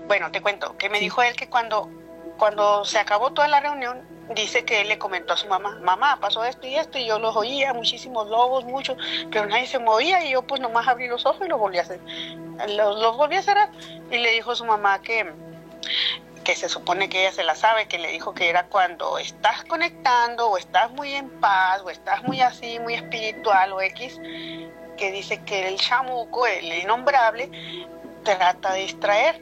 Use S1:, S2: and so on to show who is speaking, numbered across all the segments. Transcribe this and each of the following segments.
S1: Bueno, te cuento, que me
S2: Sí.
S1: dijo él que cuando se acabó toda la reunión, dice que él le comentó a su mamá, mamá, pasó esto, y yo los oía, muchísimos lobos, muchos, pero nadie se movía, y yo pues nomás abrí los ojos y los volví a hacer, los volví a cerrar, y le dijo a su mamá que se supone que ella se la sabe, que le dijo que era cuando estás conectando, o estás muy en paz, o estás muy así, muy espiritual, o X, que dice que el chamuco, el innombrable, trata de distraer.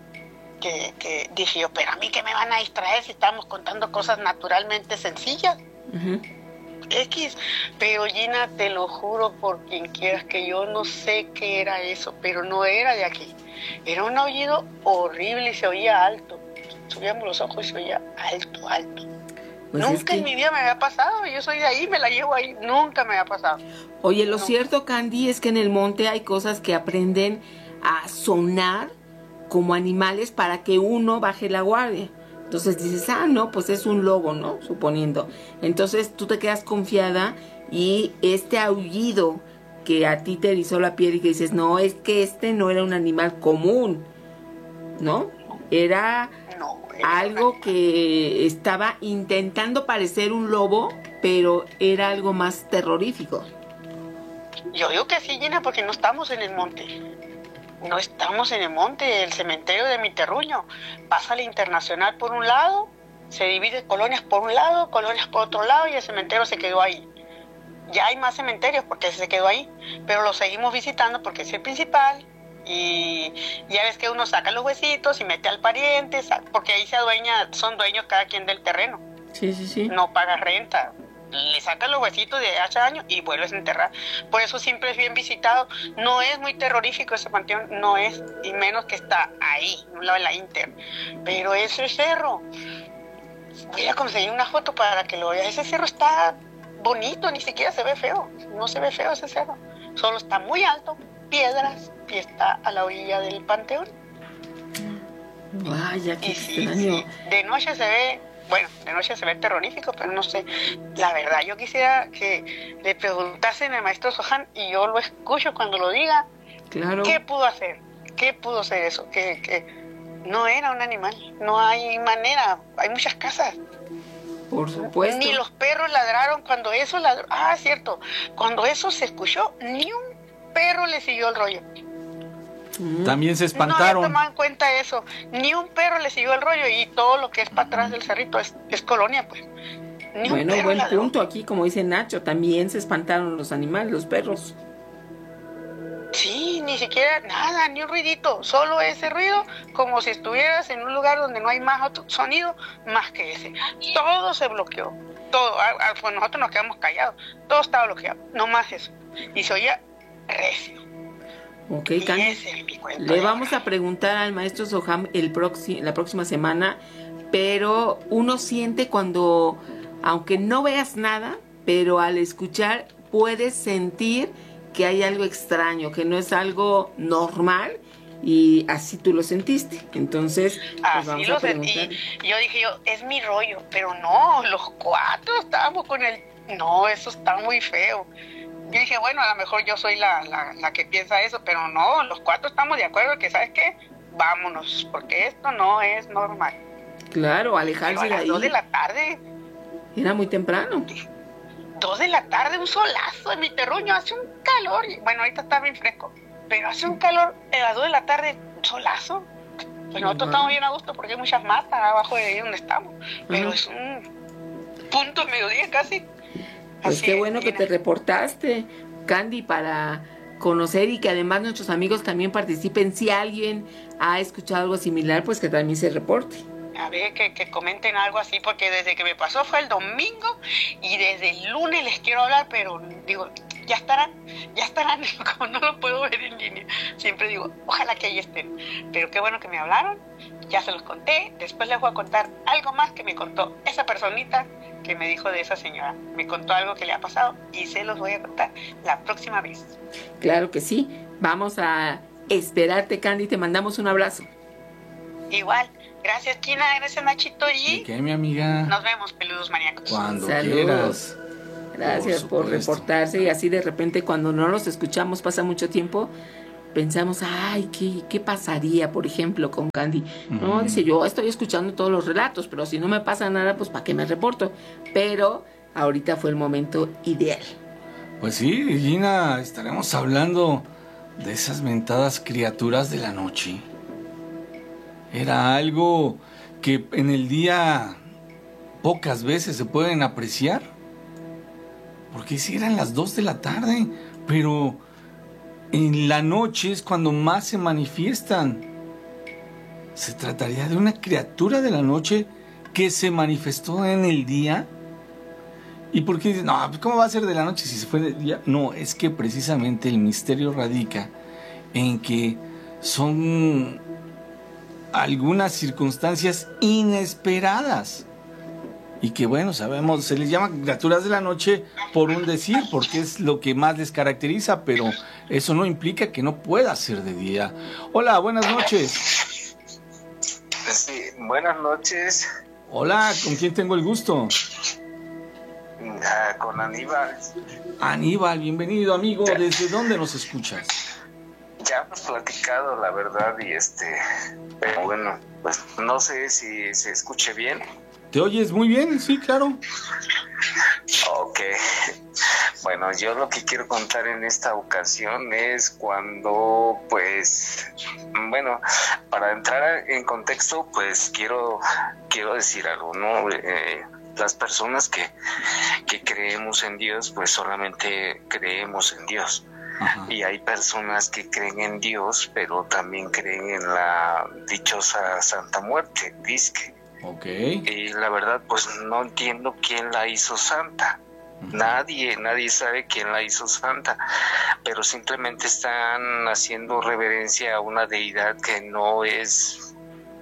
S1: Que dije yo, pero a mí que me van a distraer si estamos contando cosas naturalmente sencillas.
S2: Ujú.
S1: X, pero Gina, te lo juro por quien quieras que yo no sé qué era eso, pero no era de aquí. Era un aullido horrible y se oía alto. Subíamos los ojos y se oía alto, alto.
S2: Pues es
S1: Nunca en mi
S2: que,
S1: vida me había pasado, yo soy de ahí, me la llevo ahí, nunca me había pasado.
S2: oye, lo
S1: No.
S2: cierto, Candy, es que en el monte hay cosas que aprenden a sonar como animales para que uno baje la guardia. Entonces dices, ah, no, pues es un lobo, ¿no? Suponiendo. Entonces tú te quedas confiada y este aullido que a ti te erizó la piel y que dices, no, es que este no era un animal común, ¿no? Era
S1: No,
S2: algo que estaba intentando parecer un lobo, pero era algo más terrorífico.
S1: yo digo que sí, Gina, porque no estamos en el monte. No estamos en el monte, el cementerio de mi terruño. Pasa la Internacional por un lado, se divide colonias por un lado, colonias por otro lado, y el cementerio se quedó ahí. Ya hay más cementerios porque se quedó ahí, pero lo seguimos visitando porque es el principal. Y ya ves que uno saca los huesitos y mete al pariente, porque ahí son dueños cada quien del terreno.
S2: Sí, sí, sí.
S1: No paga renta. Le sacas los huesitos de hace años y vuelves a enterrar. Por eso siempre es bien visitado. No es muy terrorífico ese panteón, no es, y menos que está ahí, en un lado de la Inter. Pero ese cerro, voy a conseguir una foto para que lo veas. Ese cerro está bonito, ni siquiera se ve feo. No se ve feo ese cerro. Solo está muy alto, piedras, y está a la orilla del panteón.
S2: Vaya, qué
S1: Y sí,
S2: extraño.
S1: de noche se ve, bueno, de noche se ve terrorífico, pero no sé. La verdad, yo quisiera que le preguntasen al maestro Sohan, y yo lo escucho cuando lo diga,
S2: Claro,
S1: ¿qué pudo hacer? ¿Qué pudo ser eso? Que no era un animal, no hay manera, hay muchas casas.
S2: por supuesto.
S1: Ni los perros ladraron cuando eso ladró. Ah, cierto, cuando eso se escuchó, ni un perro le siguió el rollo.
S3: También se
S1: No había
S3: espantaron.
S1: tomado en cuenta eso. Ni un perro le siguió el rollo, y todo lo que es para atrás del cerrito es colonia, pues. Ni un
S2: Bueno,
S1: perro
S2: buen
S1: ladró.
S2: punto aquí, como dice Nacho, también se espantaron los animales, los perros.
S1: Sí, ni siquiera nada, ni un ruidito, solo ese ruido, como si estuvieras en un lugar donde no hay más otro sonido más que ese. Todo se bloqueó, todo. Pues nosotros nos quedamos callados, todo estaba bloqueado, no más eso. Y se oía recio.
S2: Ok,
S1: Y
S2: Candy,
S1: ese es mi cuento.
S2: le vamos a preguntar al maestro Soham la próxima semana, pero uno siente cuando, aunque no veas nada, pero al escuchar puedes sentir que hay algo extraño, que no es algo normal, y así tú lo sentiste. Entonces, pues
S1: Así
S2: vamos
S1: lo
S2: a preguntar.
S1: sentí. Yo dije es mi rollo, pero no, los cuatro estábamos con el... No, eso está muy feo. Yo dije, bueno, a lo mejor yo soy la que piensa eso, pero no, los cuatro estamos de acuerdo que, ¿sabes qué? Vámonos, porque esto no es normal.
S2: Claro,
S1: Pero
S2: alejarse
S1: a
S2: de
S1: las 2 de
S2: ahí.
S1: la tarde,
S2: Era muy temprano.
S1: 2 de la tarde, un solazo en mi terruño, hace un calor. Bueno, ahorita está bien fresco, pero hace un calor a las 2 de la tarde, un solazo. Pues nosotros estamos bien a gusto porque hay muchas matas abajo de ahí donde estamos, pero
S2: Ajá.
S1: es un punto de mediodía casi.
S2: Pues
S1: Así
S2: qué
S1: es,
S2: bueno que
S1: Gina.
S2: te reportaste, Candy, para conocer y que además nuestros amigos también participen. Si alguien ha escuchado algo similar, pues que también se reporte.
S1: A ver, que comenten algo así, porque desde que me pasó fue el domingo, y desde el lunes les quiero hablar, pero digo, ya estarán, como no lo puedo ver en línea. Siempre digo, ojalá que ahí estén. Pero qué bueno que me hablaron, ya se los conté. Después les voy a contar algo más que me contó esa personita que me dijo de esa señora. Me contó algo que le ha pasado y se los voy a contar la próxima vez.
S2: Claro que sí. Vamos a esperarte, Candy. Te mandamos un abrazo.
S1: Igual, gracias China, gracias Nachito,
S3: ¿De
S1: y
S3: qué, mi amiga?
S1: nos vemos, peludos maníacos.
S3: Cuando
S2: Saludos.
S3: quieras.
S2: Gracias por
S3: supuesto.
S2: reportarse, y así de repente cuando no los escuchamos pasa mucho tiempo, pensamos, ay, ¿qué pasaría, por ejemplo, con Candy? No, dice, yo estoy escuchando todos los relatos, pero si no me pasa nada, pues ¿para qué me reporto? Pero ahorita fue el momento ideal.
S3: Pues sí, Gina, estaremos hablando de esas mentadas criaturas de la noche. Era algo que en el día pocas veces se pueden apreciar. Porque sí eran las 2 de la tarde, pero en la noche es cuando más se manifiestan. ¿Se trataría de una criatura de la noche que se manifestó en el día? ¿Y por qué dices, no, pues cómo va a ser de la noche si se fue de día? No, es que precisamente el misterio radica en que son algunas circunstancias inesperadas. Y que bueno, sabemos, se les llama criaturas de la noche por un decir, porque es lo que más les caracteriza, pero eso no implica que no pueda ser de día. Hola, buenas noches.
S4: Sí, buenas noches.
S3: Hola, ¿con quién tengo el gusto?
S4: Con Aníbal.
S3: Aníbal, bienvenido, amigo. ¿Desde dónde nos escuchas?
S4: Ya hemos platicado, la verdad, pero bueno, pues no sé si se escuche bien.
S3: ¿Te oyes muy bien? Sí, claro.
S4: Ok. Bueno, yo lo que quiero contar en esta ocasión es cuando, pues, bueno, para entrar en contexto, pues quiero decir algo, ¿no? Las personas que creemos en Dios, pues solamente creemos en Dios. Ajá. Y hay personas que creen en Dios, pero también creen en la dichosa Santa Muerte, disque.
S3: Okay.
S4: Y la verdad, pues no entiendo quién la hizo santa. Nadie sabe quién la hizo santa, pero simplemente están haciendo reverencia a una deidad que no es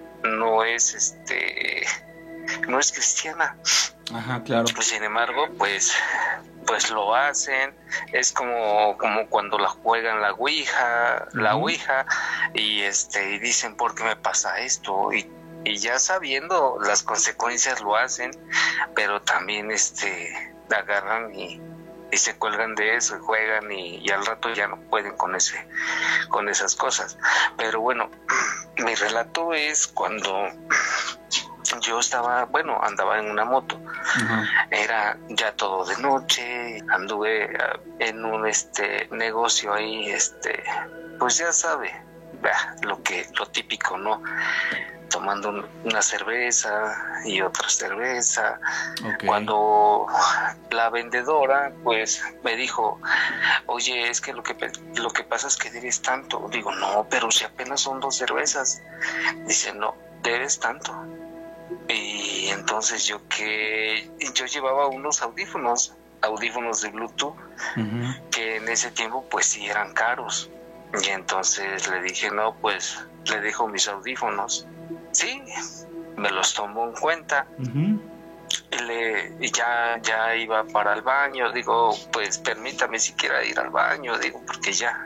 S4: cristiana.
S3: Ajá, claro.
S4: Sin embargo, pues lo hacen. Es como cuando la juegan la ouija, y dicen, ¿por qué me pasa esto? Y ya sabiendo las consecuencias lo hacen, pero también agarran y se cuelgan de eso y juegan y al rato ya no pueden con esas cosas. Pero bueno, mi relato es cuando yo andaba en una moto. Uh-huh. Era ya todo de noche, anduve en un negocio ahí, pues ya sabe, lo típico, ¿no? Tomando una cerveza y otra cerveza. Okay. Cuando la vendedora pues me dijo, oye, es que lo que pasa es que debes tanto. Digo, no, pero si apenas son 2 cervezas. Dice, no, debes tanto. Y entonces yo llevaba unos audífonos de Bluetooth, uh-huh, que en ese tiempo pues sí eran caros. Y entonces le dije, no, pues le dejo mis audífonos. Sí, me los tomó en cuenta. Uh-huh. Y ya iba para el baño. Digo, pues permítame siquiera ir al baño, digo, porque ya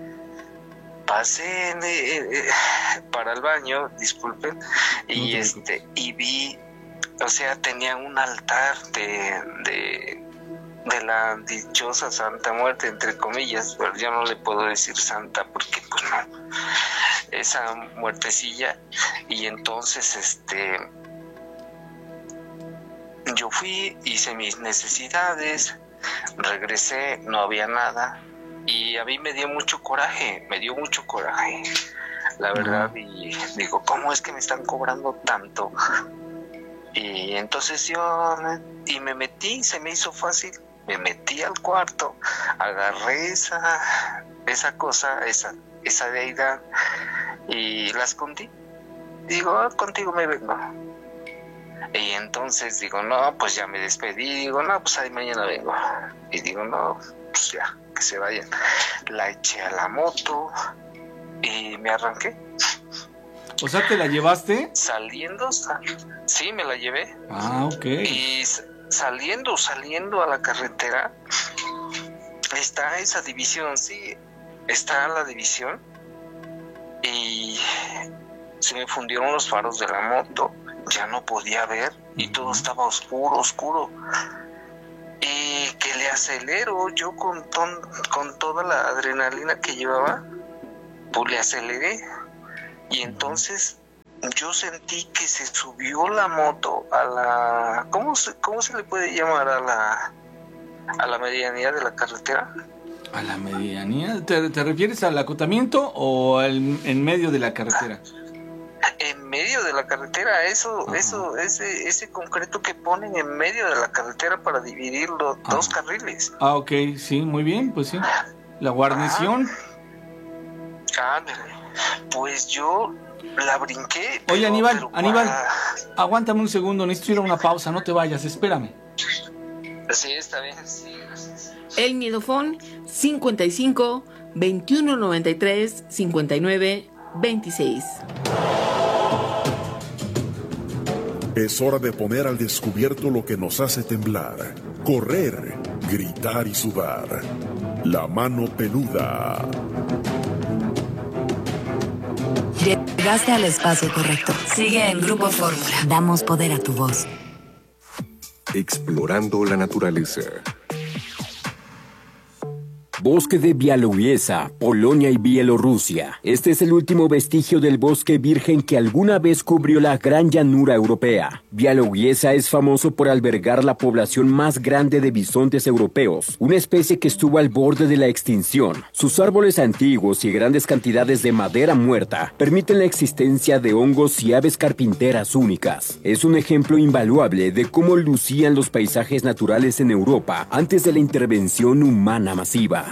S4: pasé para el baño, disculpen, y y vi, o sea, tenía un altar de la dichosa Santa Muerte, entre comillas, pero yo no le puedo decir santa porque pues no, esa muertecilla. Y entonces yo fui, hice mis necesidades, regresé, no había nada, y a mí me dio mucho coraje, la verdad. Y digo, ¿cómo es que me están cobrando tanto? Y entonces me metí, se me hizo fácil. Me metí al cuarto, agarré esa cosa, esa deidad, y la escondí. Digo, contigo me vengo. Y entonces digo, no, pues ya me despedí. Digo, no, pues ahí mañana vengo. Y digo, no, pues ya, que se vayan. La eché a la moto y me arranqué.
S3: O sea, ¿te la llevaste?
S4: Saliendo, sí, me la llevé.
S3: Ah, ok.
S4: Y saliendo a la carretera, está esa división, sí, está la división, y se me fundieron los faros de la moto, ya no podía ver, y todo estaba oscuro, y que le acelero yo con toda la adrenalina que llevaba, pues le aceleré. Y entonces yo sentí que se subió la moto a la... ¿Cómo se le puede llamar a la medianía de la carretera?
S3: ¿A la medianía? ¿Te refieres al acotamiento o en medio de la carretera?
S4: En medio de la carretera, ese concreto que ponen en medio de la carretera para dividir los dos carriles.
S3: Ah, ok, sí, muy bien, pues sí. La guarnición.
S4: Ándale. Pues yo la brinqué.
S3: Oye, Aníbal, aguántame un segundo, necesito ir a una pausa, no te vayas, espérame.
S4: Sí, está bien, sí, gracias.
S2: El Miedofón 55 21 93 59 26.
S5: Es hora de poner al descubierto lo que nos hace temblar, correr, gritar y sudar. La mano peluda.
S6: Llegaste al espacio correcto. Sigue en Grupo Fórmula. Damos poder a tu voz.
S7: Explorando la naturaleza.
S8: Bosque de Białowieża, Polonia y Bielorrusia. Este es el último vestigio del bosque virgen que alguna vez cubrió la gran llanura europea. Białowieża es famoso por albergar la población más grande de bisontes europeos, una especie que estuvo al borde de la extinción. Sus árboles antiguos y grandes cantidades de madera muerta permiten la existencia de hongos y aves carpinteras únicas. Es un ejemplo invaluable de cómo lucían los paisajes naturales en Europa antes de la intervención humana masiva.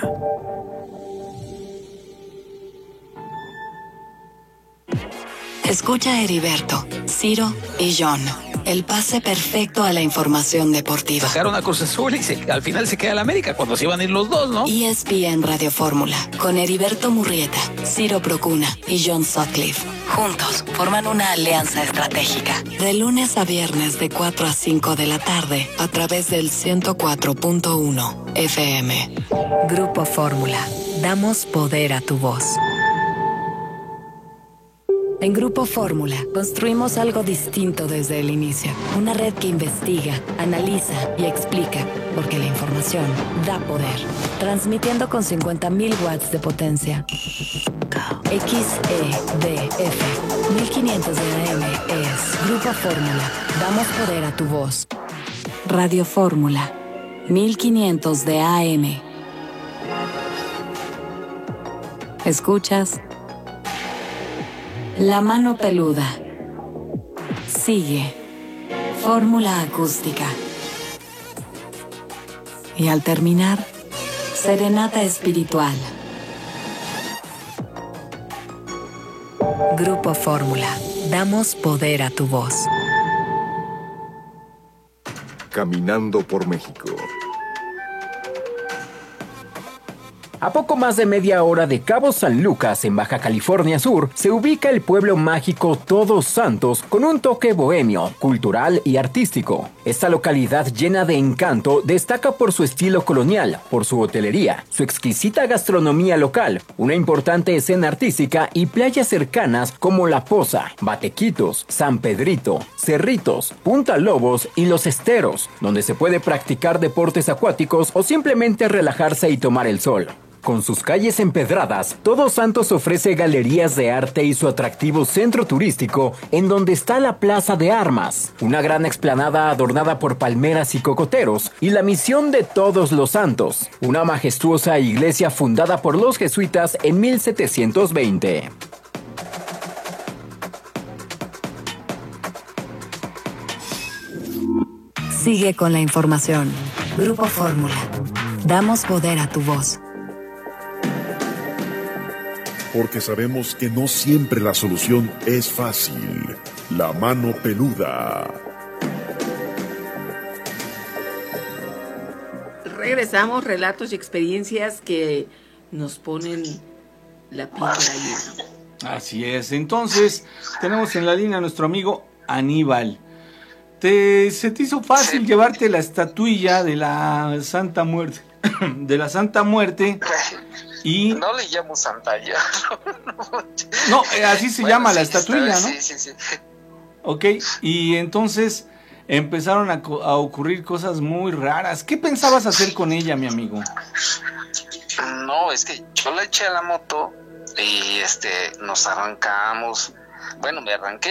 S6: Escucha a Heriberto, Ciro y John. El pase perfecto a la información deportiva.
S9: Sacaron a Cruz Azul y al final se queda el América cuando se iban a ir los dos, ¿no?
S6: ESPN Radio Fórmula, con Heriberto Murrieta, Ciro Procuna y John Sutcliffe. Juntos forman una alianza estratégica. De lunes a viernes de 4 a 5 de la tarde a través del 104.1 FM. Grupo Fórmula. Damos poder a tu voz. En Grupo Fórmula construimos algo distinto desde el inicio. Una red que investiga, analiza y explica, porque la información da poder. Transmitiendo con 50.000 watts de potencia. XEDF 1500 de AM es Grupo Fórmula. Damos poder a tu voz. Radio Fórmula 1500 de AM. ¿Escuchas? La mano peluda. Sigue. Fórmula acústica. Y al terminar, serenata espiritual. Grupo Fórmula. Damos poder a tu voz.
S7: Caminando por México.
S8: A poco más de media hora de Cabo San Lucas, en Baja California Sur, se ubica el pueblo mágico Todos Santos con un toque bohemio, cultural y artístico. Esta localidad llena de encanto destaca por su estilo colonial, por su hotelería, su exquisita gastronomía local, una importante escena artística y playas cercanas como La Poza, Batequitos, San Pedrito, Cerritos, Punta Lobos y Los Esteros, donde se puede practicar deportes acuáticos o simplemente relajarse y tomar el sol. Con sus calles empedradas, Todos Santos ofrece galerías de arte y su atractivo centro turístico, en donde está la Plaza de Armas, una gran explanada adornada por palmeras y cocoteros, y la Misión de Todos los Santos, una majestuosa iglesia fundada por los jesuitas en 1720.
S6: Sigue con la información. Grupo Fórmula. Damos poder a tu voz.
S5: Porque sabemos que no siempre la solución es fácil. La mano peluda.
S2: Regresamos, relatos y experiencias que nos ponen la piel ahí.
S3: Así es. Entonces, tenemos en la línea a nuestro amigo Aníbal. ¿Se te hizo fácil llevarte la estatuilla de la Santa Muerte? De la Santa Muerte. Y...
S4: No le llamo Santa ya.
S3: No, así se llama la estatuilla, ¿no?
S4: Sí.
S3: Ok, y entonces empezaron a ocurrir cosas muy raras. ¿Qué pensabas hacer con ella, mi amigo?
S4: No, es que yo la eché a la moto y nos arrancamos. Bueno, me arranqué.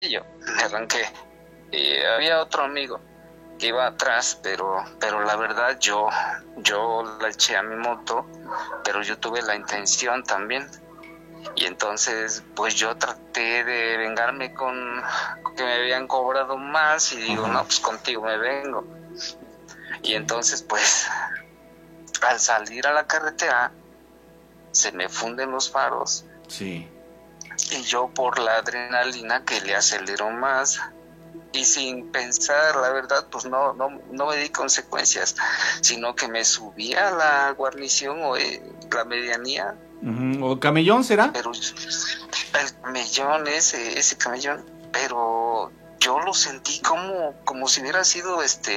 S4: Y había otro amigo que iba atrás, pero la verdad yo la eché a mi moto, pero yo tuve la intención también. Y entonces pues yo traté de vengarme con que me habían cobrado más, y digo, no, pues contigo me vengo. Y entonces pues al salir a la carretera se me funden los faros.
S3: Sí.
S4: Y yo, por la adrenalina, que le aceleró más, y sin pensar, la verdad, pues no me di consecuencias, sino que me subí a la guarnición o la medianía.
S3: ¿O camellón será?
S4: Pero el camellón, ese camellón, pero yo lo sentí como si hubiera sido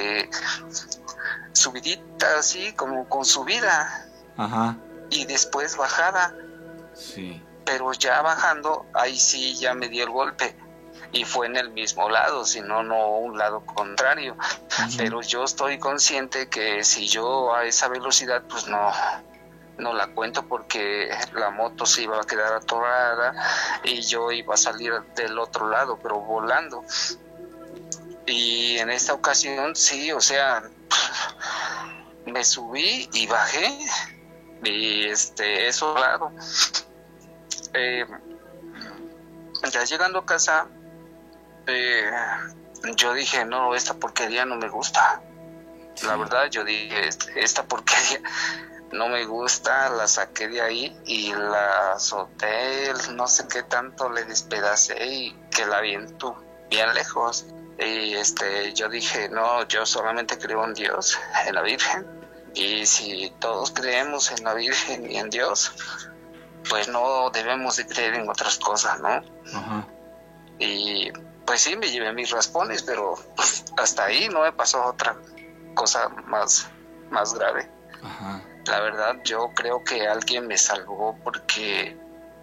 S4: subidita, así como con subida.
S3: Ajá.
S4: Y después bajada.
S3: Sí.
S4: Pero ya bajando, ahí sí ya me dio el golpe, y fue en el mismo lado, sino no un lado contrario. Pero yo estoy consciente que si yo a esa velocidad, pues no la cuento, porque la moto se iba a quedar atorada y yo iba a salir del otro lado, pero volando. Y en esta ocasión sí, o sea, me subí y bajé, y eso lado. Ya llegando a casa, yo dije, no, esta porquería no me gusta. Sí. La verdad, yo dije, esta porquería no me gusta, la saqué de ahí y la azoté, no sé qué tanto le despedacé, y que la aviento bien lejos. Y yo dije, no, yo solamente creo en Dios, en la Virgen, y si todos creemos en la Virgen y en Dios, pues no debemos de creer en otras cosas, ¿no?
S3: Ajá.
S4: Y pues sí, me llevé mis raspones, pero hasta ahí no me pasó otra cosa más grave.
S3: Ajá.
S4: La verdad, yo creo que alguien me salvó, porque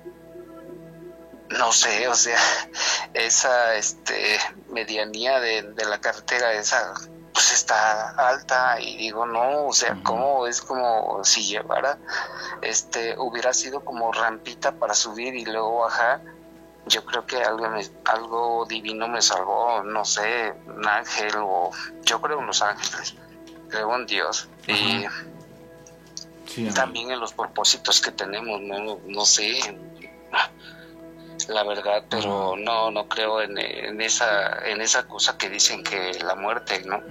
S4: no sé, o sea, esa medianía de la carretera esa, pues está alta, y digo, no, o sea, ¿cómo? Es como si llevara, hubiera sido como rampita para subir y luego bajar. Yo creo que algo divino me salvó, no sé, un ángel, o yo creo en los ángeles, creo en Dios. Ajá. Y sí, también en los propósitos que tenemos, no sé, la verdad, pero no creo en esa cosa que dicen que la muerte, ¿no?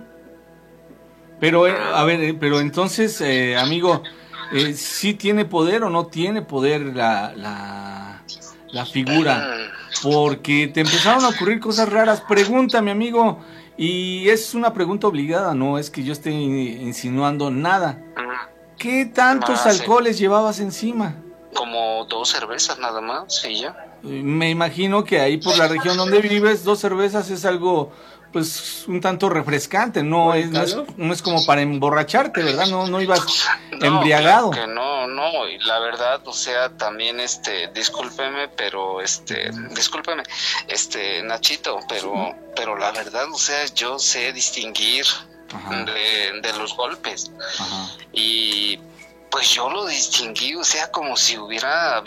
S3: Pero, a ver, pero entonces, amigo, ¿sí tiene poder o no tiene poder la figura? Porque te empezaron a ocurrir cosas raras. Pregúntame, amigo, y es una pregunta obligada, no es que yo esté insinuando nada. ¿Qué tantos alcoholes llevabas encima?
S4: Como 2 cervezas nada más, y ya.
S3: Me imagino que ahí por la región donde vives, 2 cervezas es algo, pues, un tanto refrescante, no es como para emborracharte, ¿verdad? No ibas embriagado.
S4: Claro que no, y la verdad, o sea, también, discúlpeme, pero, discúlpeme, Nachito, pero la verdad, o sea, yo sé distinguir de los golpes. Ajá. Y pues yo lo distinguí, o sea, como si hubiera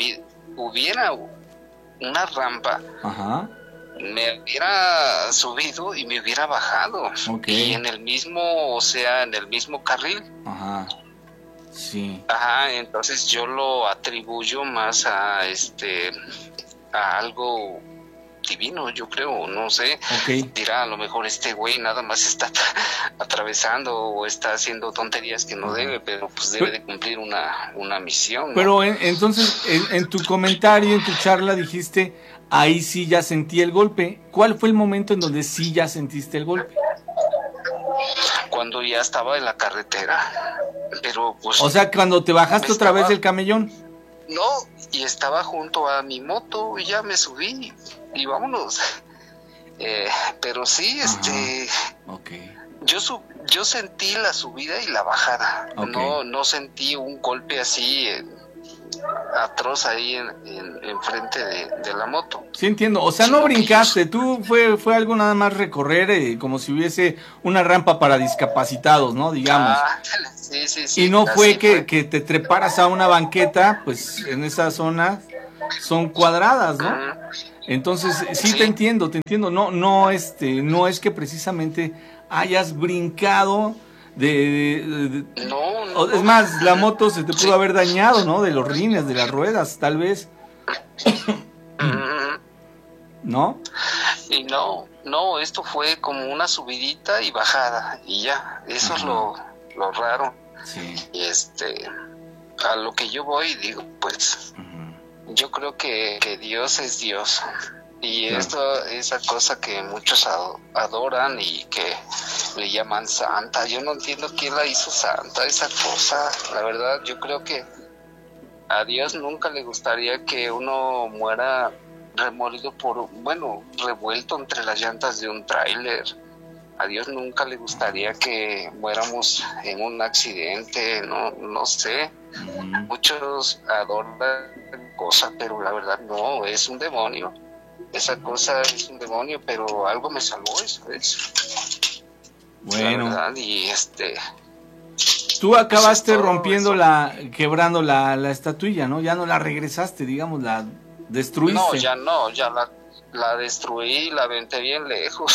S4: una rampa. Ajá. Me hubiera subido y me hubiera bajado.
S3: Okay.
S4: Y en el mismo, o sea, en el mismo carril.
S3: Ajá. Sí.
S4: Ajá, entonces yo lo atribuyo más a algo divino, yo creo, no sé.
S3: Okay.
S4: Dirá, a lo mejor este güey nada más está atravesando o está haciendo tonterías que no debe, pero pues debe de cumplir una misión, ¿no?
S3: Pero entonces, en tu comentario, en tu charla dijiste, ahí sí ya sentí el golpe. ¿Cuál fue el momento en donde sí ya sentiste el golpe?
S4: Cuando ya estaba en la carretera, pero pues...
S3: O sea, cuando te bajaste otra vez del camellón.
S4: No, y estaba junto a mi moto y ya me subí y vámonos. Pero sí,
S3: Okay.
S4: Yo sentí la subida y la bajada. Okay. No sentí un golpe así atroz ahí en frente de la moto.
S3: Sí, entiendo. O sea, no brincaste. Tú fue algo nada más recorrer como si hubiese una rampa para discapacitados, ¿no? Digamos.
S4: Sí.
S3: Y no fue que te treparas a una banqueta, pues en esa zona son cuadradas, ¿no? Entonces, sí te entiendo. No es que precisamente hayas brincado
S4: No.
S3: Es más, la moto se te pudo haber dañado, ¿no? De los rines, de las ruedas, tal vez. ¿No?
S4: Y no, esto fue como una subidita y bajada, y ya, eso es lo raro.
S3: Sí.
S4: Y a lo que yo voy, digo, pues, yo creo que Dios es Dios. Y
S3: Claro.
S4: esa cosa que muchos adoran y que le llaman santa, yo no entiendo quién la hizo santa, esa cosa. La verdad, yo creo que a Dios nunca le gustaría que uno muera revuelto entre las llantas de un tráiler. A Dios nunca le gustaría que muéramos en un accidente, no sé. Muchos adoran cosas, pero la verdad no, es un demonio. Esa cosa es un demonio, pero algo me salvó, eso es.
S3: Bueno.
S4: La verdad, y
S3: Tú acabaste
S4: todo
S3: rompiendo quebrando la estatuilla, ¿no? Ya no la regresaste, digamos, la destruiste.
S4: No, ya no, ya la destruí, la aventé bien lejos.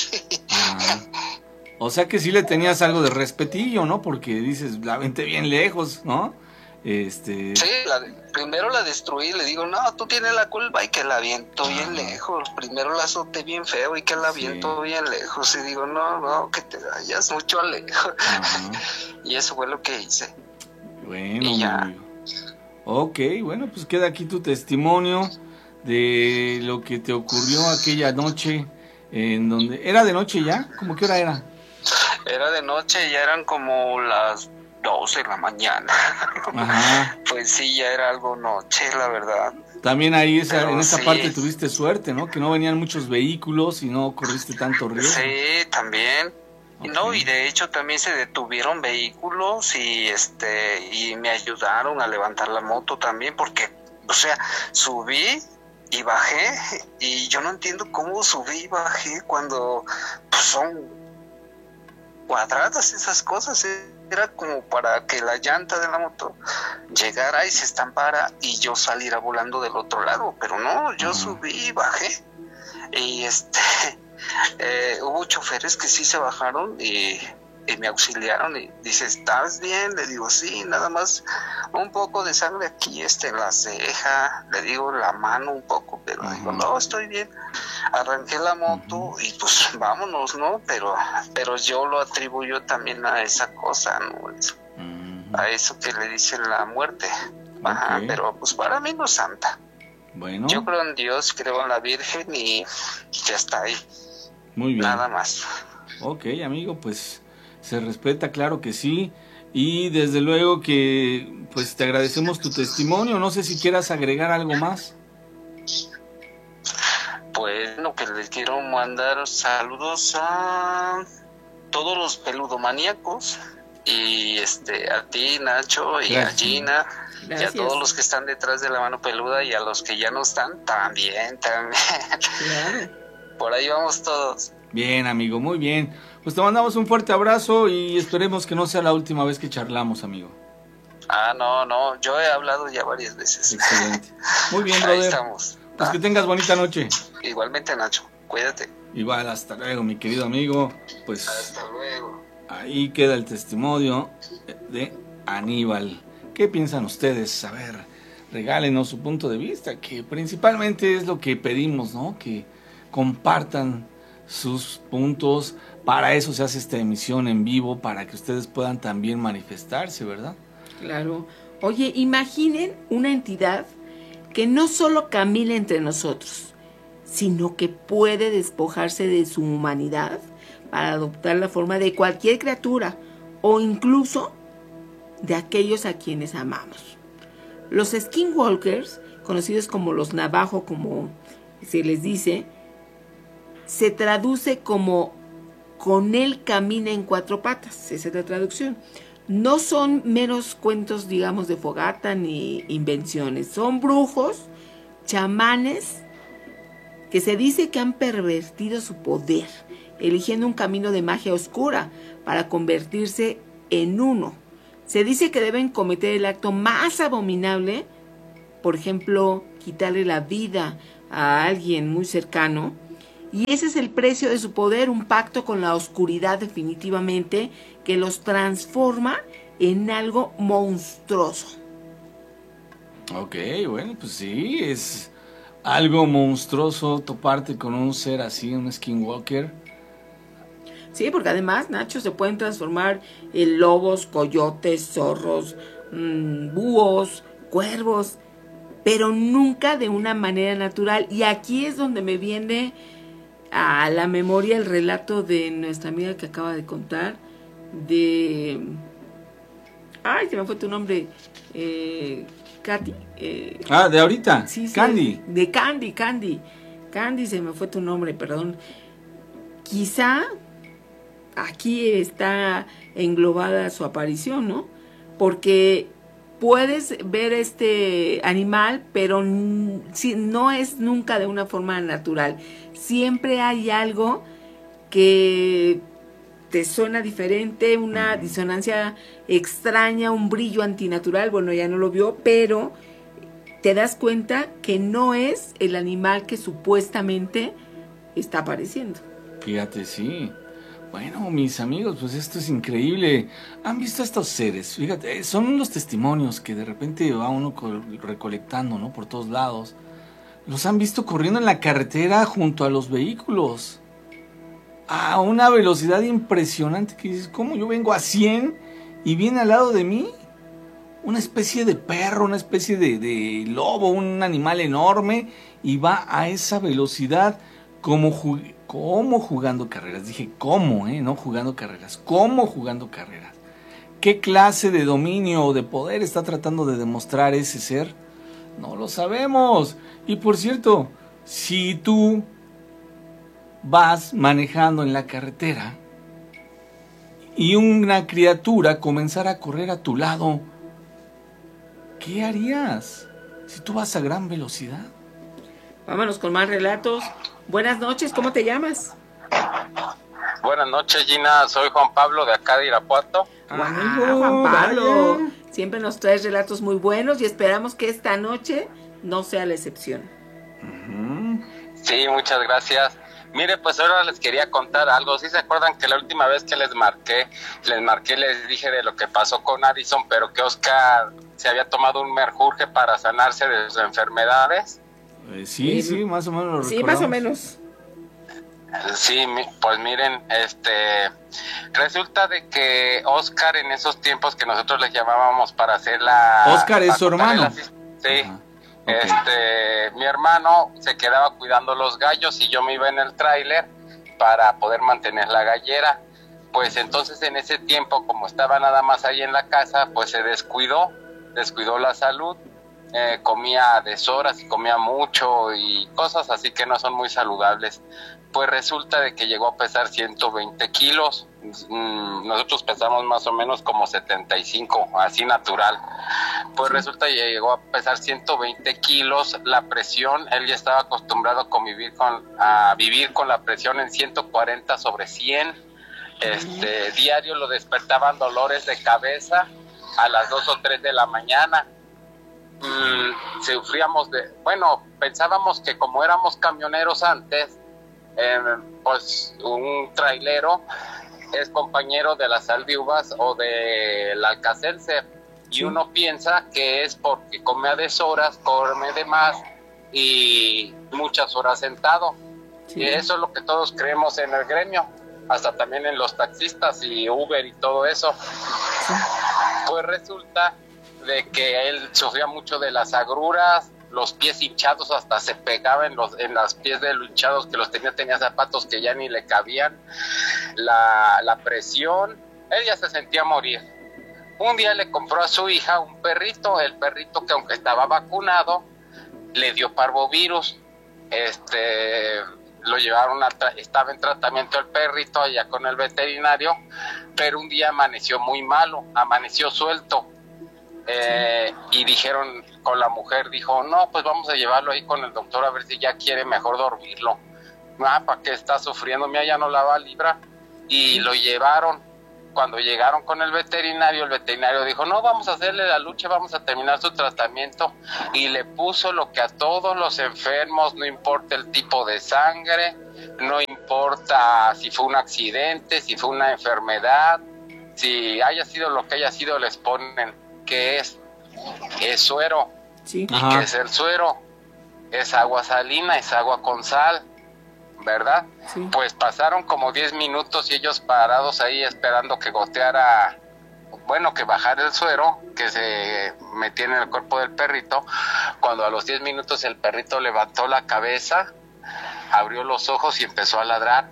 S3: O sea que sí le tenías algo de respetillo, ¿no? Porque dices, la aventé bien lejos, ¿no?
S4: Sí, primero la destruí, le digo, no, tú tienes la culpa, y que la aviento bien lejos. Primero la azoté bien feo y que la aviento bien lejos. Y digo, no, que te vayas mucho lejos. Y eso fue lo que hice.
S3: Bueno,
S4: y ya.
S3: amigo. Ok, bueno, pues queda aquí tu testimonio de lo que te ocurrió aquella noche en donde... ¿Era de noche ya? ¿Cómo qué hora era?
S4: Era de noche, ya eran como las 12 de la mañana.
S3: Ajá.
S4: Pues sí, ya era algo noche, la verdad.
S3: También ahí
S4: Pero
S3: en esa
S4: sí.
S3: parte tuviste suerte, ¿no? Que no venían muchos vehículos y no corriste tanto riesgo.
S4: Sí, también.
S3: Okay.
S4: No, y de hecho también se detuvieron vehículos y me ayudaron a levantar la moto también, porque, o sea, subí y bajé, y yo no entiendo cómo subí y bajé cuando pues, son cuadradas esas cosas. Era como para que la llanta de la moto llegara y se estampara y yo saliera volando del otro lado, pero no, yo subí y bajé. Y hubo choferes que sí se bajaron y me auxiliaron y dice, ¿estás bien? Le digo, sí, nada más un poco de sangre aquí en la ceja, le digo la mano un poco, pero digo, no, estoy bien. Arranqué la moto y pues vámonos, ¿no? Pero yo lo atribuyo también a esa cosa, ¿no? A eso que le dicen la muerte. Ajá, pero pues para mí no es santa.
S3: Bueno.
S4: Yo creo en Dios, creo en la Virgen y ya está ahí.
S3: Muy bien.
S4: Nada más.
S3: Ok, amigo, pues se respeta, claro que sí. Y desde luego que pues te agradecemos tu testimonio. No sé si quieras agregar algo más.
S4: Pues lo que les quiero mandar saludos a todos los peludomaníacos y a ti, Nacho, y
S3: Gracias.
S4: a Gina.
S2: Gracias.
S4: Y a todos los que están detrás de la mano peluda y a los que ya no están, también.
S2: Claro.
S4: Por ahí vamos todos.
S3: Bien, amigo, muy bien. Pues te mandamos un fuerte abrazo y esperemos que no sea la última vez que charlamos, amigo.
S4: No, yo he hablado ya varias veces.
S3: Excelente. Muy bien,
S4: Ahí
S3: brother.
S4: estamos.
S3: Pues que tengas bonita noche.
S4: Igualmente, Nacho, cuídate.
S3: Igual, hasta luego, mi querido amigo. Pues
S4: Hasta luego.
S3: ahí queda el testimonio de Aníbal. ¿Qué piensan ustedes? A ver, regálenos su punto de vista, que principalmente es lo que pedimos, ¿no? Que compartan sus puntos. Para eso se hace esta emisión en vivo, para que ustedes puedan también manifestarse, ¿verdad?
S2: Claro. Oye, imaginen una entidad que no solo camina entre nosotros, sino que puede despojarse de su humanidad para adoptar la forma de cualquier criatura o incluso de aquellos a quienes amamos. Los skinwalkers, conocidos como los navajo, como se les dice, se traduce como con él camina en cuatro patas. Esa es la traducción. No son meros cuentos, digamos, de fogata ni invenciones. Son brujos, chamanes, que se dice que han pervertido su poder, eligiendo un camino de magia oscura para convertirse en uno. Se dice que deben cometer el acto más abominable por ejemplo, quitarle la vida a alguien muy cercano. Y ese es el precio de su poder, un pacto con la oscuridad definitivamente, que los transforma en algo monstruoso.
S3: Ok, bueno, pues sí, es algo monstruoso toparte con un ser así, un skinwalker.
S2: Sí, porque además, Nacho, se pueden transformar en lobos, coyotes, zorros, búhos, cuervos, pero nunca de una manera natural. Y aquí es donde me viene a la memoria el relato de nuestra amiga que acaba de contar, de... Ay, se me fue tu nombre, Katy.
S3: De ahorita,
S2: sí,
S3: Candy.
S2: De Candy. Candy, se me fue tu nombre, perdón. Quizá aquí está englobada su aparición, ¿no? Porque puedes ver este animal, pero no es nunca de una forma natural. Siempre hay algo que te suena diferente, una disonancia extraña, un brillo antinatural. Bueno, ya no lo vio, pero te das cuenta que no es el animal que supuestamente está apareciendo.
S3: Fíjate, sí. Bueno, mis amigos, pues esto es increíble. ¿Han visto a estos seres? Fíjate, son los testimonios que de repente va uno recolectando, ¿no? Por todos lados. Los han visto corriendo en la carretera junto a los vehículos. A una velocidad impresionante que dices, ¿cómo yo vengo a 100 y viene al lado de mí? Una especie de perro, una especie de lobo, un animal enorme, y va a esa velocidad como jugando carreras. Dije, ¿cómo? No jugando carreras. ¿Cómo jugando carreras? ¿Qué clase de dominio o de poder está tratando de demostrar ese ser? No lo sabemos. Y por cierto, si tú vas manejando en la carretera y una criatura comenzara a correr a tu lado, ¿qué harías si tú vas a gran velocidad?
S2: Vámonos con más relatos. Buenas noches, ¿cómo te llamas?
S10: Buenas noches, Gina, soy Juan Pablo de acá de Irapuato.
S2: Juan Pablo, siempre nos traes relatos muy buenos y esperamos que esta noche no sea la excepción.
S10: Sí, muchas gracias. Mire, pues ahora les quería contar algo. ¿Sí se acuerdan que la última vez que les dije de lo que pasó con Addison, pero que Oscar se había tomado un menjurje para sanarse de sus enfermedades?
S3: Sí, más o menos lo recordamos.
S2: Sí, más o menos.
S10: Sí, pues miren, resulta de que Oscar en esos tiempos que nosotros les llamábamos para hacer
S3: Oscar es su hermano.
S10: Sí. Mi hermano se quedaba cuidando los gallos y yo me iba en el tráiler para poder mantener la gallera. Pues entonces en ese tiempo, como estaba nada más ahí en la casa, pues se descuidó la salud, comía a deshoras y comía mucho y cosas así que no son muy saludables. Pues resulta de que llegó a pesar 120 kilos. Nosotros pesamos más o menos como 75, así natural. Pues resulta que llegó a pesar 120 kilos. La presión, él ya estaba acostumbrado a vivir con la presión en 140/100. Diario lo despertaban dolores de cabeza a las 2 o 3 de la mañana. Sufríamos pensábamos que como éramos camioneros antes, pues un trailero es compañero de las Albiuvas o del Alcacelser, y uno piensa que es porque come a deshoras, come de más y muchas horas sentado. Y eso es lo que todos creemos en el gremio, hasta también en los taxistas y Uber y todo eso. Pues resulta de que él sufría mucho de las agruras, los pies hinchados, hasta se pegaba en los pies de los hinchados que los tenía zapatos que ya ni le cabían, la presión, él ya se sentía morir. Un día le compró a su hija un perrito, el perrito que aunque estaba vacunado, le dio parvovirus. Lo llevaron estaba en tratamiento el perrito allá con el veterinario, pero un día amaneció muy malo, amaneció suelto. Y dijeron, con la mujer dijo, no, pues vamos a llevarlo ahí con el doctor a ver si ya quiere mejor dormirlo. ¿Para qué está sufriendo? Mira, ya no la va a librar. Y lo llevaron Cuando llegaron con el veterinario dijo, no, vamos a hacerle la lucha, vamos a terminar su tratamiento, y le puso lo que a todos los enfermos, no importa el tipo de sangre, no importa si fue un accidente, si fue una enfermedad, si haya sido lo que haya sido, les ponen que es suero.
S2: Sí.
S10: ¿Y qué es el suero? Es agua salina, es agua con sal, ¿verdad?
S2: Sí.
S10: Pues pasaron como 10 minutos y ellos parados ahí esperando que goteara, bueno, que bajara el suero, que se metía en el cuerpo del perrito. Cuando a los 10 minutos el perrito levantó la cabeza, abrió los ojos y empezó a ladrar.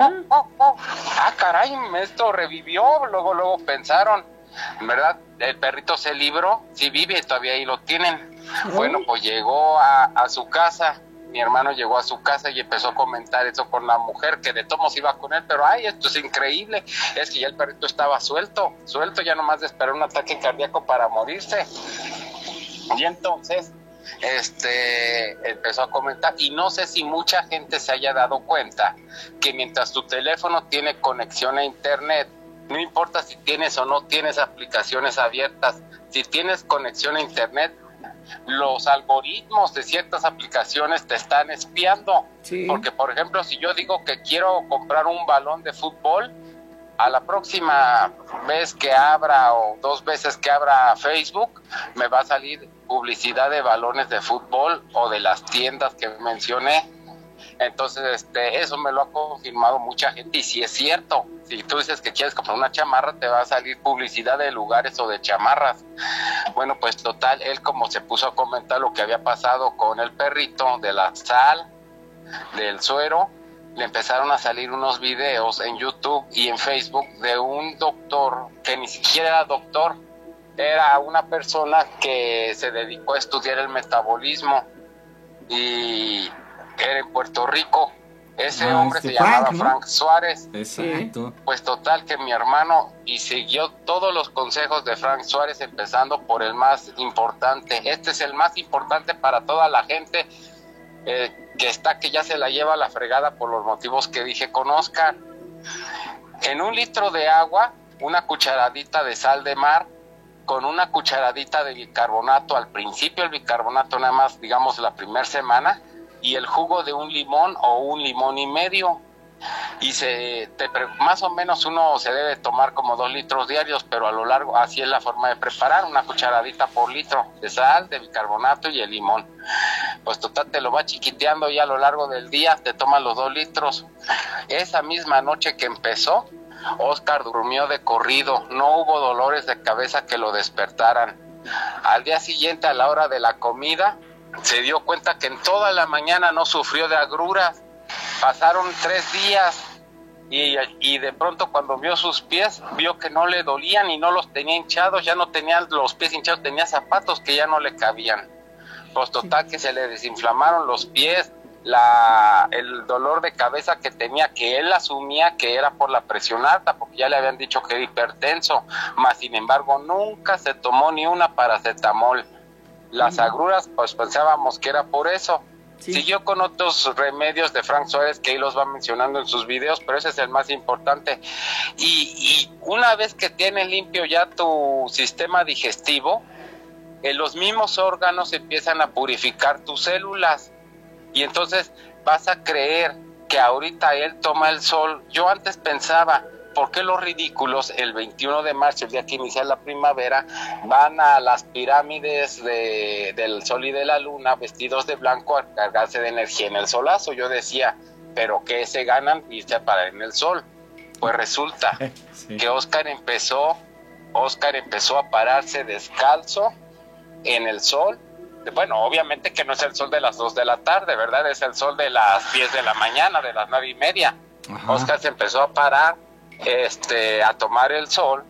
S10: Ah, caray, esto revivió. Luego pensaron, ¿verdad? El perrito se libró, sí vive, todavía ahí lo tienen. Bueno, pues llegó a su casa. Mi hermano llegó a su casa y empezó a comentar eso con la mujer, que de todos iba con él, pero ay, esto es increíble, es que ya el perrito estaba suelto, ya nomás de esperar un ataque cardíaco para morirse. Y entonces empezó a comentar, y no sé si mucha gente se haya dado cuenta que mientras tu teléfono tiene conexión a internet, no importa si tienes o no tienes aplicaciones abiertas, si tienes conexión a internet, los algoritmos de ciertas aplicaciones te están espiando.
S2: Sí.
S10: Porque, por ejemplo, si yo digo que quiero comprar un balón de fútbol, a la próxima vez que abra o 2 veces que abra Facebook, me va a salir publicidad de balones de fútbol o de las tiendas que mencioné. Entonces, eso me lo ha confirmado mucha gente, y si es cierto, si tú dices que quieres comprar una chamarra, te va a salir publicidad de lugares o de chamarras. Bueno, pues total, él como se puso a comentar lo que había pasado con el perrito, de la sal, del suero, le empezaron a salir unos videos en YouTube y en Facebook de un doctor, que ni siquiera era doctor, era una persona que se dedicó a estudiar el metabolismo, y era en Puerto Rico. Ese hombre se llamaba Frank Suárez.
S3: Exacto.
S10: Pues total que mi hermano y siguió todos los consejos de Frank Suárez, empezando por el más importante. Este es el más importante para toda la gente que ya se la lleva a la fregada por los motivos que dije con Oscar. En 1 litro de agua, una cucharadita de sal de mar con una cucharadita de bicarbonato. Al principio el bicarbonato nada más, digamos, la primera semana, y el jugo de un limón o 1 limón y medio. Y más o menos uno se debe tomar como 2 litros diarios, pero a lo largo, así es la forma de preparar, una cucharadita por litro de sal, de bicarbonato y el limón. Pues total, te lo va chiquiteando, y a lo largo del día te tomas los 2 litros. Esa misma noche que empezó, Oscar durmió de corrido, no hubo dolores de cabeza que lo despertaran. Al día siguiente, a la hora de la comida, se dio cuenta que en toda la mañana no sufrió de agruras. Pasaron 3 días y de pronto, cuando vio sus pies, vio que no le dolían y no los tenía hinchados. Ya no tenía los pies hinchados, tenía zapatos que ya no le cabían. Pues total que se le desinflamaron los pies. El dolor de cabeza que tenía, que él asumía que era por la presión alta, porque ya le habían dicho que era hipertenso, mas sin embargo nunca se tomó ni una paracetamol. Las agruras, pues pensábamos que era por eso. Sí. Siguió con otros remedios de Frank Suárez, que ahí los va mencionando en sus videos, pero ese es el más importante. Y una vez que tienes limpio ya tu sistema digestivo, los mismos órganos empiezan a purificar tus células, y entonces vas a creer que ahorita él toma el sol. Yo antes pensaba, ¿por qué los ridículos el 21 de marzo, el día que inicia la primavera, van a las pirámides del sol y de la luna vestidos de blanco a cargarse de energía en el solazo? Yo decía, ¿pero qué se ganan irse a parar en el sol? Pues resulta que Oscar empezó a pararse descalzo en el sol. Bueno, obviamente que no es el sol de las 2 de la tarde, ¿verdad? Es el sol de las 10 de la mañana, de las 9:30. Ajá. Oscar se empezó a parar a tomar el sol,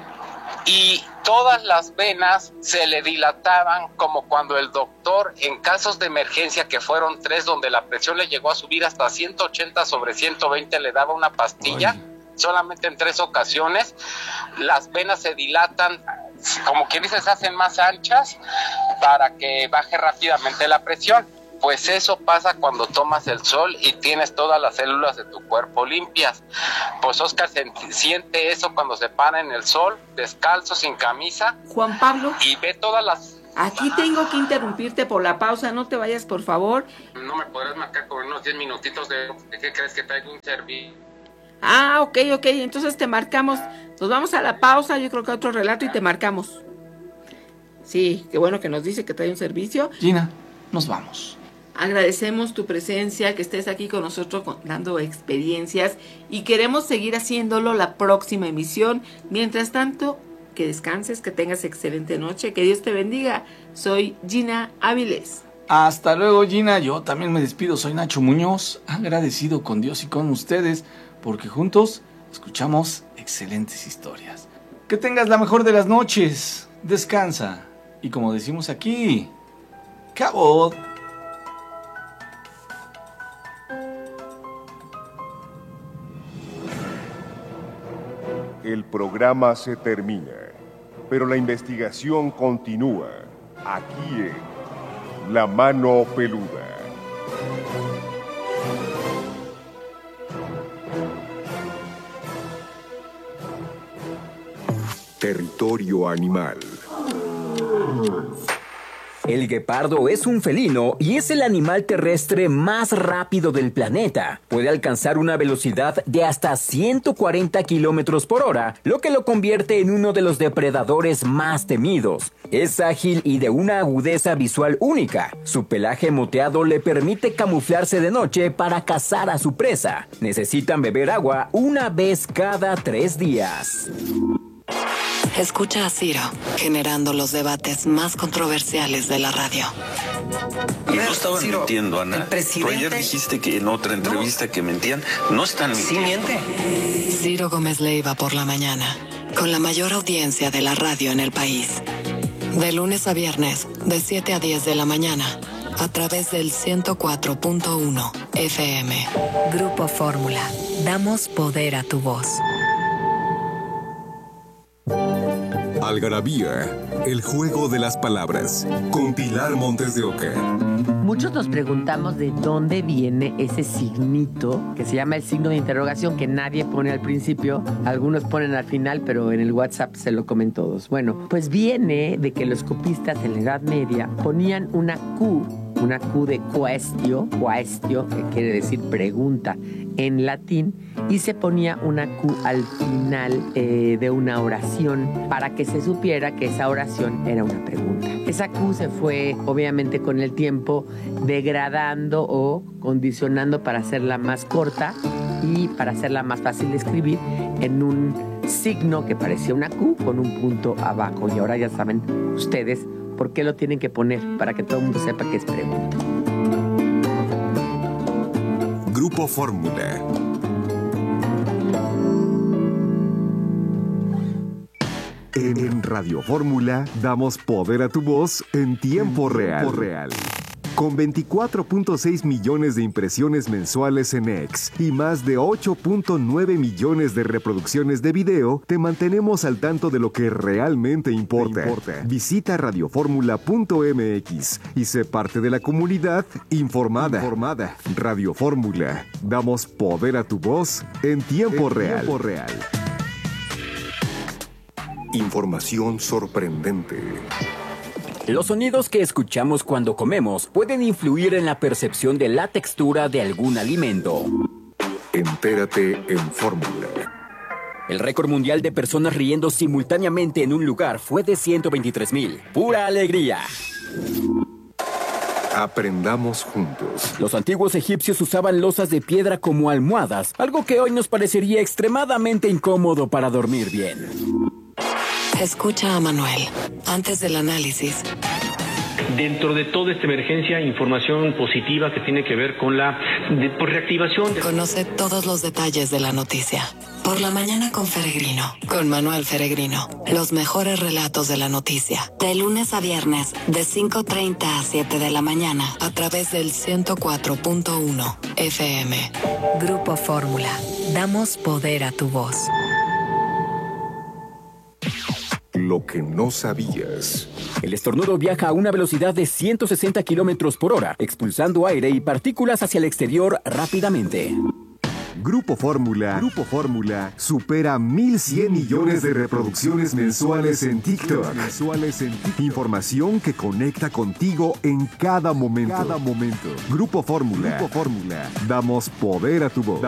S10: y todas las venas se le dilataban, como cuando el doctor, en casos de emergencia, que fueron 3, donde la presión le llegó a subir hasta 180/120, le daba una pastilla. Solamente en 3 ocasiones las venas se dilatan, como quien dice, se hacen más anchas para que baje rápidamente la presión. Pues eso pasa cuando tomas el sol y tienes todas las células de tu cuerpo limpias. Pues Oscar siente eso cuando se para en el sol, descalzo, sin camisa.
S2: Juan Pablo.
S10: Y ve todas las...
S2: Aquí tengo que interrumpirte por la pausa, no te vayas, por favor.
S10: No me podrás marcar con unos 10 minutitos de qué crees que traigo un servicio.
S2: Ah, ok, entonces te marcamos. Nos vamos a la pausa, yo creo que a otro relato y te marcamos. Sí, qué bueno que nos dice que trae un servicio.
S3: Gina, nos vamos.
S2: Agradecemos tu presencia, que estés aquí con nosotros dando experiencias y queremos seguir haciéndolo la próxima emisión. Mientras tanto, que descanses, que tengas excelente noche, que Dios te bendiga. Soy Gina Áviles.
S3: Hasta luego, Gina. Yo también me despido. Soy Nacho Muñoz, agradecido con Dios y con ustedes, porque juntos escuchamos excelentes historias. Que tengas la mejor de las noches. Descansa. Y como decimos aquí, ¡cabot!
S7: El programa se termina, pero la investigación continúa aquí en La Mano Peluda. Territorio animal.
S8: El guepardo es un felino y es el animal terrestre más rápido del planeta. Puede alcanzar una velocidad de hasta 140 kilómetros por hora, lo que lo convierte en uno de los depredadores más temidos. Es ágil y de una agudeza visual única. Su pelaje moteado le permite camuflarse de noche para cazar a su presa. Necesitan beber agua una vez cada 3 días.
S6: Escucha a Ciro, generando los debates más controversiales de la radio.
S11: Y no estaban mintiendo, Ana. Pero ayer dijiste que en otra entrevista que mentían. No están mintiendo.
S6: Sí miente. Ciro Gómez Leiva por la mañana, con la mayor audiencia de la radio en el país. De lunes a viernes, de 7 a 10 de la mañana, a través del 104.1 FM. Grupo Fórmula. Damos poder a tu voz.
S7: Algarabía, el juego de las palabras, con Pilar Montes de Oca.
S12: Muchos nos preguntamos de dónde viene ese signito que se llama el signo de interrogación, que nadie pone al principio, algunos ponen al final, pero en el WhatsApp se lo comen todos. Bueno, pues viene de que los copistas en la Edad Media ponían una Q de quaestio, que quiere decir pregunta en latín, y se ponía una Q al final de una oración para que se supiera que esa oración era una pregunta. Esa Q se fue, obviamente, con el tiempo degradando o condicionando para hacerla más corta y para hacerla más fácil de escribir en un signo que parecía una Q con un punto abajo. Y ahora ya saben ustedes por qué lo tienen que poner, para que todo el mundo sepa que es pregunta.
S7: Grupo Fórmula. En Radio Fórmula damos poder a tu voz en tiempo real. Con 24.6 millones de impresiones mensuales en X y más de 8.9 millones de reproducciones de video, te mantenemos al tanto de lo que realmente importa. Visita radioformula.mx y sé parte de la comunidad informada. Radio Fórmula. Damos poder a tu voz en tiempo real. Información sorprendente.
S8: Los sonidos que escuchamos cuando comemos pueden influir en la percepción de la textura de algún alimento.
S7: Entérate en Fórmula.
S8: El récord mundial de personas riendo simultáneamente en un lugar fue de 123,000. ¡Pura alegría!
S7: Aprendamos juntos.
S8: Los antiguos egipcios usaban losas de piedra como almohadas, algo que hoy nos parecería extremadamente incómodo para dormir bien.
S6: Escucha a Manuel, antes del análisis.
S13: Dentro de toda esta emergencia, información positiva que tiene que ver con la reactivación.
S6: Conoce todos los detalles de la noticia. Por la mañana con Feregrino, con Manuel Feregrino. Los mejores relatos de la noticia. De lunes a viernes, de 5:30 a 7 de la mañana, a través del 104.1 FM. Grupo Fórmula. Damos poder a tu voz.
S7: Lo que no sabías.
S8: El estornudo viaja a una velocidad de 160 kilómetros por hora, expulsando aire y partículas hacia el exterior rápidamente.
S7: Grupo Fórmula supera 1.100 millones de reproducciones mensuales en TikTok. Información que conecta contigo en cada momento. Grupo Fórmula. Damos poder a tu voz.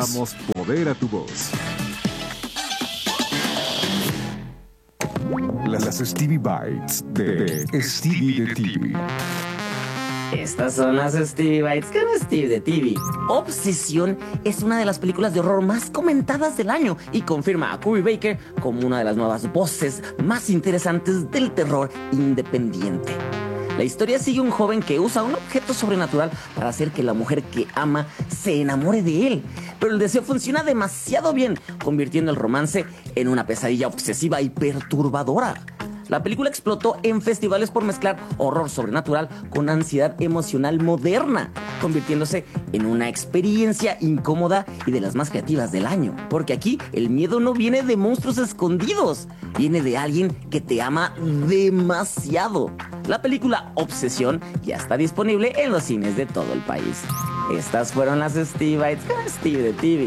S7: Las Stevie Bites de Stevie de TV.
S14: Estas son las Stevie Bites con Steve de TV. Obsesión es una de las películas de horror más comentadas del año y confirma a Cubby Baker como una de las nuevas voces más interesantes del terror independiente. La historia sigue a un joven que usa un objeto sobrenatural para hacer que la mujer que ama se enamore de él. Pero el deseo funciona demasiado bien, convirtiendo el romance en una pesadilla obsesiva y perturbadora. La película explotó en festivales por mezclar horror sobrenatural con ansiedad emocional moderna, convirtiéndose en una experiencia incómoda y de las más creativas del año. Porque aquí el miedo no viene de monstruos escondidos, viene de alguien que te ama demasiado. La película Obsesión ya está disponible en los cines de todo el país. Estas fueron las Stevie Bites con Steve de TV.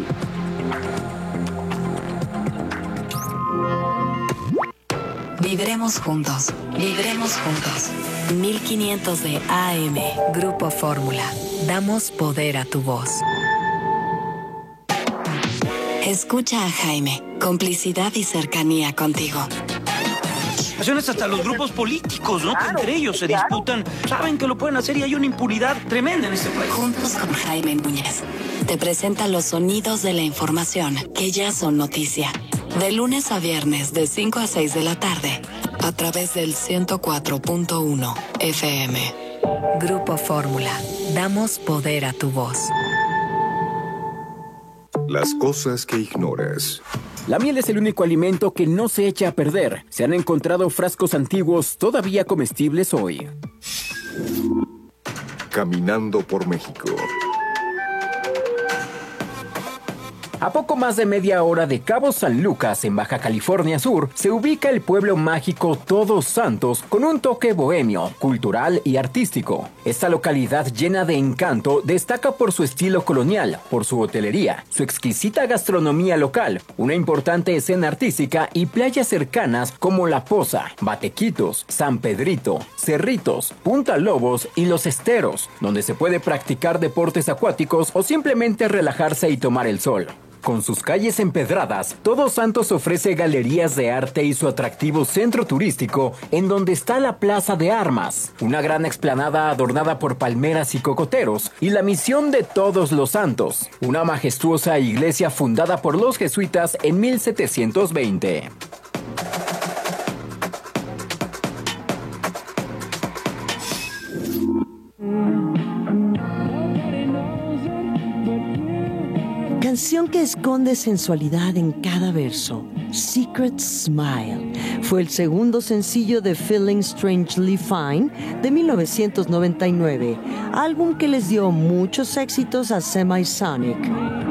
S6: Vibremos juntos. 1500 de AM. Grupo Fórmula. Damos poder a tu voz. Escucha a Jaime. Complicidad y cercanía contigo.
S15: Hasta los grupos políticos, ¿no? Que entre ellos se disputan. Saben que lo pueden hacer y hay una impunidad tremenda en este país.
S6: Juntos con Jaime Núñez. Te presenta los sonidos de la información que ya son noticia. De lunes a viernes, de 5 a 6 de la tarde, a través del 104.1 FM. Grupo Fórmula. Damos poder a tu voz.
S7: Las cosas que ignoras.
S8: La miel es el único alimento que no se echa a perder. Se han encontrado frascos antiguos todavía comestibles hoy.
S7: Caminando por México.
S8: A poco más de media hora de Cabo San Lucas, en Baja California Sur, se ubica el pueblo mágico Todos Santos con un toque bohemio, cultural y artístico. Esta localidad llena de encanto destaca por su estilo colonial, por su hotelería, su exquisita gastronomía local, una importante escena artística y playas cercanas como La Poza, Batequitos, San Pedrito, Cerritos, Punta Lobos y Los Esteros, donde se puede practicar deportes acuáticos o simplemente relajarse y tomar el sol. Con sus calles empedradas, Todos Santos ofrece galerías de arte y su atractivo centro turístico, en donde está la Plaza de Armas, una gran explanada adornada por palmeras y cocoteros, y la Misión de Todos los Santos, una majestuosa iglesia fundada por los jesuitas en 1720.
S16: Canción que esconde sensualidad en cada verso. Secret Smile fue el segundo sencillo de Feeling Strangely Fine de 1999, álbum que les dio muchos éxitos a Semisonic.